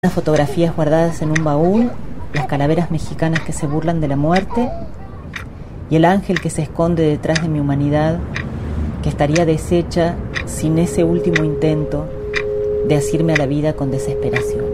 Las fotografías guardadas en un baúl, las calaveras mexicanas que se burlan de la muerte y el ángel que se esconde detrás de mi humanidad, que estaría deshecha sin ese último intento de asirme a la vida con desesperación.